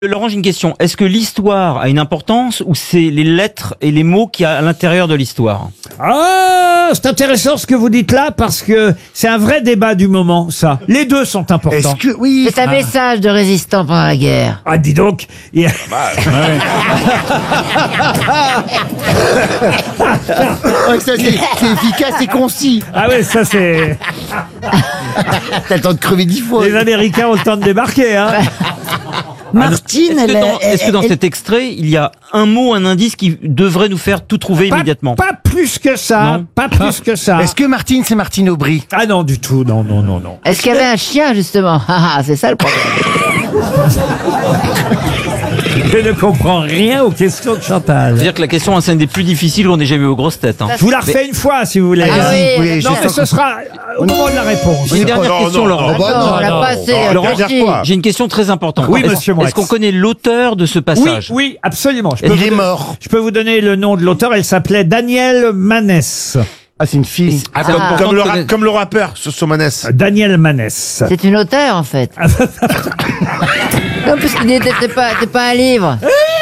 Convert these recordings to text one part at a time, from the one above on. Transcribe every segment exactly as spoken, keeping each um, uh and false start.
Laurent, j'ai une question. Est-ce que l'histoire a une importance ou c'est les lettres et les mots qu'il y a à l'intérieur de l'histoire? Ah, c'est intéressant ce que vous dites là parce que c'est un vrai débat du moment, ça. Les deux sont importants. Est-ce que oui C'est un Ah. message de résistant pendant la guerre. Ah, dis donc. il y a- Ouais, ça, c'est c'est efficace et concis. Ah ouais, ça c'est... T'as le temps de crever dix fois. Les Américains ont le temps de débarquer, hein. Martine, Est-ce que, elle, dans, elle- est-ce que dans elle- cet extrait, il y a un mot, un indice qui devrait nous faire tout trouver Pas, immédiatement? pas plus que ça, Non. pas plus que ça. Est-ce que Martine, c'est Martine Aubry? Ah non, du tout, non, non, non, non. est-ce qu'il y avait un chien, justement? Ah, ah, c'est ça le problème. Je ne comprends rien aux questions de Chantal. C'est-à-dire que la question, c'est une des plus difficiles qu'on ait jamais eu aux grosses têtes. Hein. Je vous la refais une fois, si vous voulez. Ah oui, oui, d'accord. Non, mais ce sera au moment de la réponse. J'ai une dernière question, Laurent. bah Non, on l'a pas assez Laurent, réfléchi. J'ai une question très importante. Oui, Est-ce- monsieur Moix. Est-ce qu'on connaît l'auteur de ce Oui, passage? oui, absolument. Je peux Il vous est don- mort. Je peux vous donner le nom de l'auteur. Elle s'appelait Danielle Manès. Ah, c'est une fille. Ah, comme- pourtant, Comme le, on ra- connaît- comme le rappeur, Sosomanès. Danielle Manès. C'est une auteure, en fait. Non, parce que t'es pas, t'es pas un livre.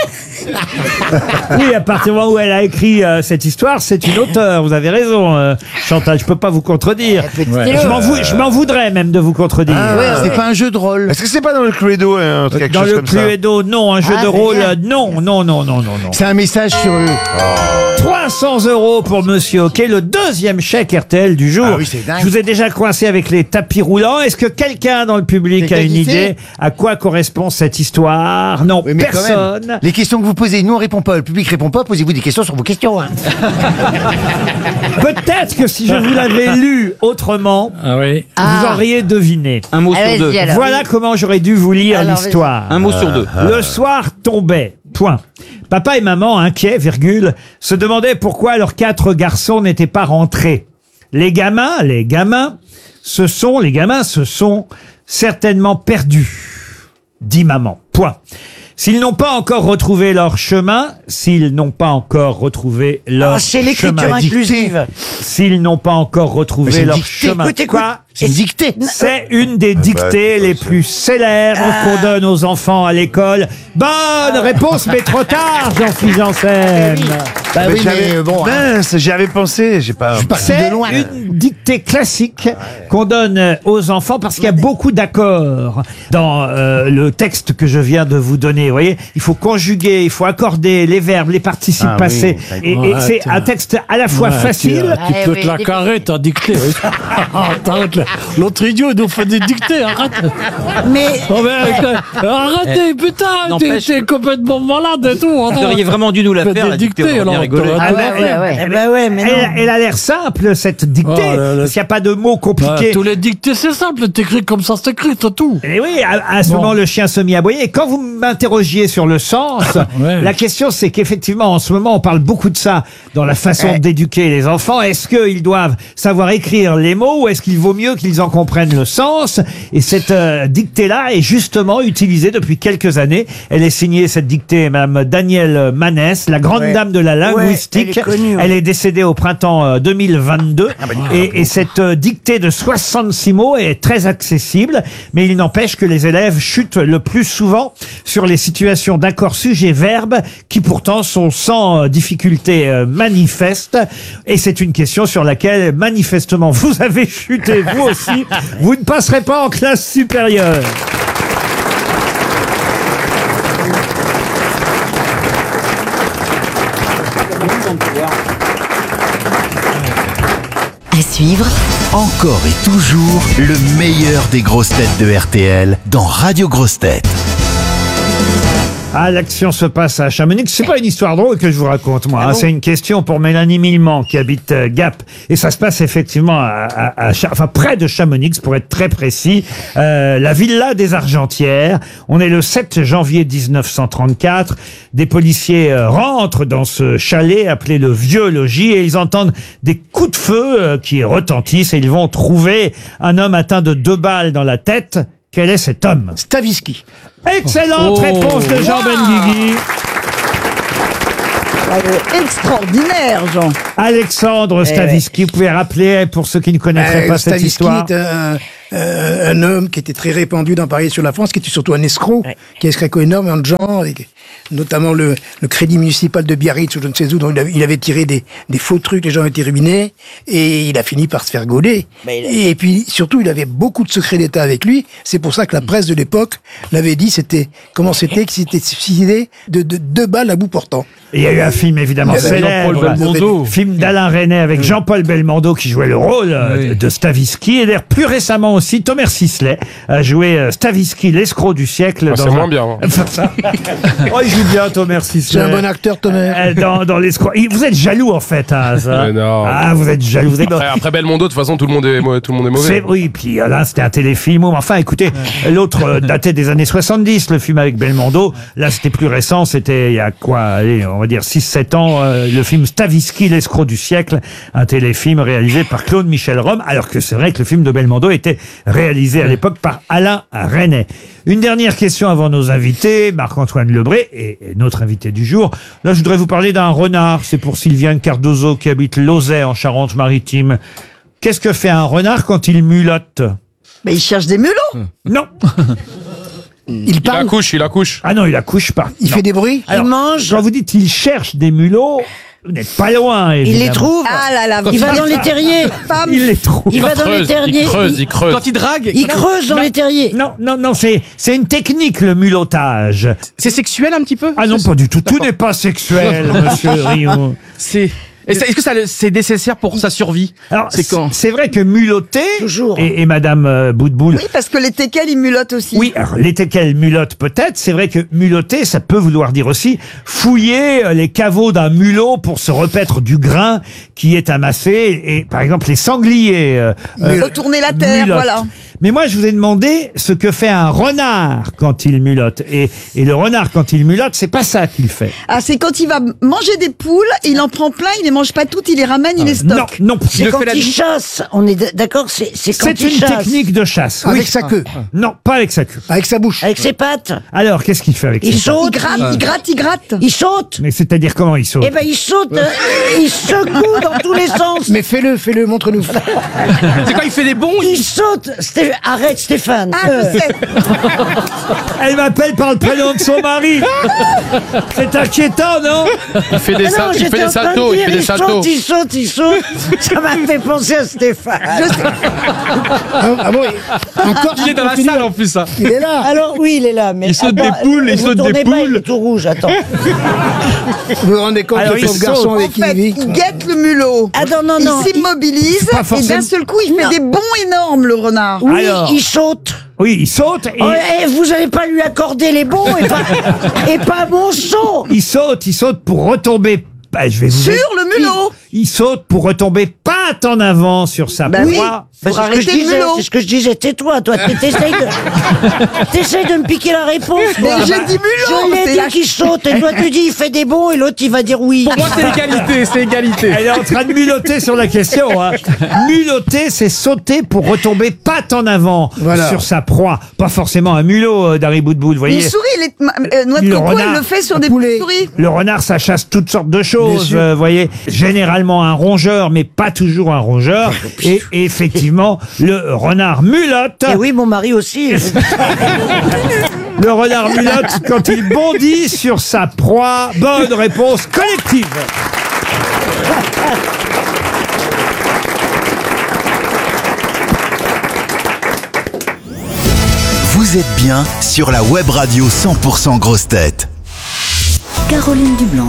Oui, à partir du moment où elle a écrit euh, cette histoire, c'est une auteure. Vous avez raison, euh, Chantal. Je peux pas vous contredire. Petit Je stylo. m'en vou- je m'en voudrais même de vous contredire. Ah, ouais, c'est ouais. pas un jeu de rôle. Est-ce que c'est pas dans le Cluedo, hein, un truc, quelque Dans chose le comme ça? Cluedo, non. Un jeu Ah, de c'est rôle, bien. euh, non, non, non, non, non, non. C'est un message sur eux. trois cents euros pour Monsieur Hockey, le deuxième chèque R T L du jour. Ah oui, c'est dingue. Je vous ai déjà coincé avec les tapis roulants. Est-ce que quelqu'un dans le public Quelqu'un a une qui sait idée à quoi correspond cette histoire? Non, Oui, mais quand personne. même, les questions que vous posez, nous on répond pas, le public répond pas, posez-vous des questions sur vos questions. Hein. Peut-être que si je vous l'avais lu autrement, vous Ah. auriez deviné. Un mot sur Allez-y, deux. alors. Voilà comment j'aurais dû vous lire Alors, l'histoire. Un mot sur deux. Le soir tombait. Point. Papa et maman, inquiets, virgule, se demandaient pourquoi leurs quatre garçons n'étaient pas rentrés. Les gamins, les gamins, se sont, les gamins se sont certainement perdus, dit maman. Point. S'ils n'ont pas encore retrouvé leur chemin, s'ils n'ont pas encore retrouvé leur Ah, c'est l'écriture chemin, inclusive. s'ils n'ont pas encore Mais retrouvé c'est une leur dictée. chemin, Écoute, écoute. quoi? C'est une dictée. C'est une des dictées bah, les c'est- plus célèbres qu'on donne aux enfants à l'école. Bonne réponse, mais trop tard, Jean-Philippe Janssen. Bah Mais oui, j'avais- mais bon, hein. mince, j'y avais pensé, j'ai pas. parti C'est de loin. une dictée classique qu'on donne aux enfants parce qu'il y a beaucoup d'accords dans euh, le texte que je viens de vous donner. Vous voyez, il faut conjuguer, il faut accorder les verbes, les participes Ah oui, passés. d'accord. et et c'est un texte à la fois facile. Tu peux te la carrer, t'as dicté. Arrête, l'autre idiot, il nous fait des dictées, arrête. Mais Oh, mais, euh, arrêtez, putain, t'es n'empêche- t'es complètement malade et tout. Vous auriez vraiment dû nous la Faites faire, des la dictée, dictées, on aurait bien alors, rigolé. t'aurais- Ah Ouais, ben, ouais, ouais. eh ben ouais, mais non. Elle, elle a l'air simple, cette dictée, Oh là là. parce qu'il n'y a pas de mots Bah, compliqués. tous les dictées, c'est simple, t'écris comme ça, c'est écrit, c'est tout. Et oui, à, à ce Bon. moment, le chien se mit à aboyer. Et quand vous m'interrogiez sur le sens, Ouais. la question c'est qu'effectivement, en ce moment, on parle beaucoup de ça dans la façon d'éduquer les enfants. Est-ce qu'ils doivent savoir écrire les mots ou est-ce qu'il vaut mieux qu'ils en comprennent le sens? Et cette euh, dictée-là est justement utilisée depuis quelques années. Elle est signée, cette dictée, Madame Danielle Manès, la grande Ouais. dame de la linguistique. elle est connue, ouais. Elle est décédée au printemps euh, deux mille vingt-deux. et, et cette euh, dictée de soixante-six mots est très accessible, mais il n'empêche que les élèves chutent le plus souvent sur les situations d'accord sujet-verbe qui pourtant sont sans euh, difficulté euh, manifeste. Et c'est une question sur laquelle manifestement vous avez chuté vous aussi. Vous ne passerez pas en classe supérieure. À suivre, Encore et toujours le meilleur des grosses têtes de R T L dans Radio Grosses Têtes. Ah, l'action se passe à Chamonix. C'est pas une histoire drôle que je vous raconte, moi. hein. C'est une question pour Mélanie Millement, qui habite euh, Gap. Et ça se passe effectivement à, à, à Cha- enfin, près de Chamonix, pour être très précis. Euh, la villa des Argentières. On est le sept janvier mille neuf cent trente-quatre. Des policiers euh, rentrent dans ce chalet appelé le Vieux Logis et ils entendent des coups de feu euh, qui retentissent et ils vont trouver un homme atteint de deux balles dans la tête. Quel est cet homme? Stavisky. Excellente Oh, réponse de Jean Benguigui. Elle est extraordinaire, Jean. Alexandre Stavisky, vous pouvez rappeler pour ceux qui ne connaîtraient Euh, pas cette Stavisky histoire. est un, euh, un homme qui était très répandu dans Paris et sur la France, qui était surtout un escroc, Ouais. qui a escroqué énormément de gens, et, notamment le, le crédit municipal de Biarritz ou je ne sais où, donc il avait, il avait tiré des, des faux trucs, les gens étaient ruinés, et il a fini par se faire gauler. Mais il a- Et puis surtout, il avait beaucoup de secrets d'État avec lui. C'est pour ça que la presse de l'époque l'avait dit. C'était comment c'était qu'il s'était suicidé de, de deux balles à bout portant. Et il y a eu un film évidemment Il y avait célèbre, Jean-Paul Belmondo. film d'Alain Resnais avec Jean-Paul Belmondo qui jouait le rôle euh, Oui. de Stavisky. Et d'ailleurs plus récemment aussi, Thomas Sisley a joué euh, Stavisky, l'escroc du siècle. Ah, c'est dans moins un- bien, hein. Oh, il joue bien Thomas Sisley. C'est un bon acteur, Thomas. Euh, Dans, dans l'escroc. Il- Vous êtes jaloux en fait, hein, ça. Mais non. Ah, vous êtes jaloux. Vous êtes... Après, après Belmondo, de toute façon, tout le monde est, mau- tout le monde est C'est, mauvais. oui, puis euh, là, c'était un téléfilm. Mais enfin, écoutez, l'autre euh, datait des années soixante-dix, le film avec Belmondo. Là, c'était plus récent. C'était il y a quoi, allez, on va dire six sept ans, euh, le film Stavisky, l'escroc du siècle, un téléfilm réalisé par Claude Michel Rome, alors que c'est vrai que le film de Belmondo était réalisé à l'époque par Alain Resnais. Une dernière question avant nos invités, Marc-Antoine Lebré et, et notre invité du jour. Là, je voudrais vous parler d'un renard. C'est pour Sylviane Cardozo qui habite Lauzet en Charente-Maritime. Qu'est-ce que fait un renard quand il mulotte? Mais il cherche des mulots. Non. Il Il parle, accouche, il accouche. Ah non, il accouche pas. il fait des bruits. Alors, mange. Quand vous dites il cherche des mulots, vous n'êtes pas loin, Il évidemment. les trouve. Ah là là, Il va dans les terriers. femme. Il les trouve. Il va dans les creuse, terriers. il creuse, il creuse. Quand il drague, Il creuse dans les terriers. Non, non, non, c'est, c'est une technique, le mulottage. c'est sexuel un petit peu. Ah non, pas du tout. Tout n'est pas sexuel, monsieur Rio. C'est. Et ça- Est-ce que ça, c'est nécessaire pour sa survie? Alors, C'est quand c'est vrai que mulotter, Toujours. et, et madame euh, Boutboul, Oui, parce que les teckels, ils mulottent aussi. oui, alors les teckels mulottent peut-être. C'est vrai que mulotter, ça peut vouloir dire aussi fouiller euh, les caveaux d'un mulot pour se repaître du grain qui est amassé. Et par exemple, les sangliers. euh, euh, Retourner la terre, mulottent. voilà. Mais moi, je vous ai demandé ce que fait un renard quand il mulotte. Et, et le renard, quand il mulotte, c'est pas ça qu'il fait. Ah, c'est quand il va manger des poules, il en prend plein, il les mange pas toutes, il les ramène, il les Non, stocke. non. C'est le quand fait la il nuit. chasse. On est d- d'accord, c'est c'est quand C'est il une chasse. technique de chasse. Avec Oui. sa queue, Non, pas avec sa queue. avec sa bouche. Avec ses pattes. Alors, qu'est-ce qu'il fait avec Il ses pattes saute. Il gratte, il gratte, il gratte. Il saute. Mais c'est-à-dire comment il saute Eh ben il saute. euh, Il secoue dans tous les sens. Mais fais-le, fais-le, montre-nous. C'est quand il fait des bons. Il saute. Sté- Arrête Stéphane. Ah, Euh, je sais. Elle m'appelle par le prénom de son mari. C'est inquiétant, non? Il fait des, ah non, sal- il j'étais fait en des train de saltos, il dire, fait des saltos. saute, il saute, il saute. Ça m'a fait penser à Stéphane. Ah, ah bon, il- encore Il est dans la salle en plus. Hein. Il est là. Alors oui, il est là, mais Il saute attends, des poules, il vous saute des tournez pas, poules. il est tout rouge. Attends. Vous vous rendez compte Alors, le il pauvre saute. garçon En avec qui il fait, vit. il guette le mulot. Ah non non non. Il s'immobilise pas et forcément- d'un seul coup, il fait Non. des bonds énormes, le renard. Oui, Alors. il saute. Oui, il saute et Oh, eh, vous n'allez pas lui accorder les bons et pas, et pas mon saut. il saute, il saute pour retomber. Bah, je vais vous Sur aider. le mulot. Il saute pour retomber pas en avant sur sa Bah oui. proie. Bah, Pour c'est ce que je arrêter le disais, mulot. c'est ce que je disais. Tais-toi, toi. t'es- T'essayes de, t'essayes de me piquer la réponse. Mais toi. j'ai dit mulot. Je l'ai c'est dit la- qu'il saute. Et toi, tu dis il fait des bons et l'autre, il va dire oui. Pour moi, c'est égalité, c'est égalité. Elle est en train de mulotter sur la question. Hein. Mulotter, c'est sauter pour retomber patte en avant Voilà. sur sa proie. Pas forcément un mulot, euh, Dari Boudboul, vous Une voyez. souris, il est, euh, noix de Le coco, renard. il le fait sur des poulet. souris. Le renard, ça chasse toutes sortes de choses, sûr. euh, vous voyez. Généralement un rongeur, mais pas toujours un rongeur. Et, et effectivement, le renard mulotte. Et oui, mon mari aussi. Le renard mulotte quand il bondit sur sa proie. Bonne réponse collective. Vous êtes bien sur la web radio cent pour cent Grosses Têtes. Caroline Dublanc